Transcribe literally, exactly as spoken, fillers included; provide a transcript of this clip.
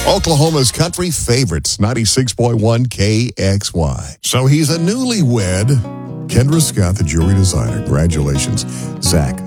Oklahoma's country favorites, ninety-six point one K X Y. So he's a newlywed. Kendra Scott, the jewelry designer. Congratulations. Zach,